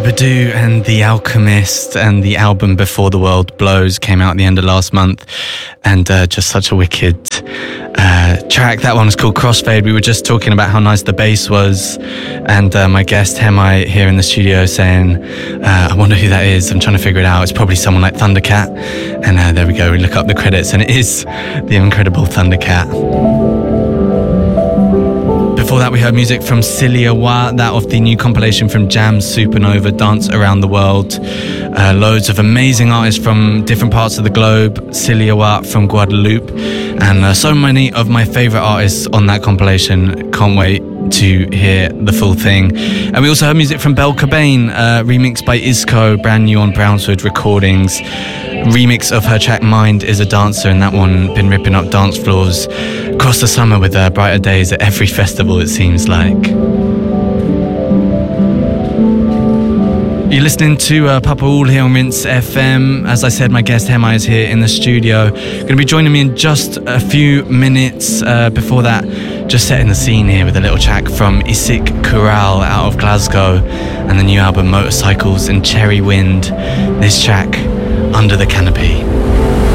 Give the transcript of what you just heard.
Badu and The Alchemist, and the album Before the World Blows came out at the end of last month, and just such a wicked track. That one was called Crossfade. We were just talking about how nice the bass was, and my guest Hemai here in the studio saying, I wonder who that is. I'm trying to figure it out. It's probably someone like Thundercat, and there we go. We look up the credits and it is the incredible Thundercat. Before that, we heard music from Cilia Wa, that of the new compilation from Jam Supernova, Dance Around the World. Loads of amazing artists from different parts of the globe. Cilia Wa from Guadeloupe, and so many of my favorite artists on that compilation. Can't wait to hear the full thing. And we also heard music from Belle Cobain, remixed by Isco, brand new on Brownswood Recordings. Remix of her track Mind Is a Dancer, and that one been ripping up dance floors across the summer with brighter days at every festival, it seems like. You're listening to Papa All here on Rinse FM. As I said, my guest Hemai is here in the studio. Going to be joining me in just a few minutes. Before that, just setting the scene here with a little track from Isik Kural out of Glasgow and the new album Motorcycles and Cherry Wind. This track, Under the Canopy.